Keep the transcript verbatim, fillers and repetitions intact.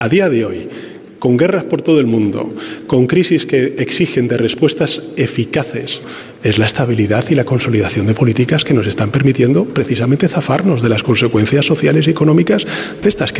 A día de hoy, con guerras por todo el mundo, con crisis que exigen de respuestas eficaces, es la estabilidad y la consolidación de políticas que nos están permitiendo precisamente zafarnos de las consecuencias sociales y económicas de estas crisis.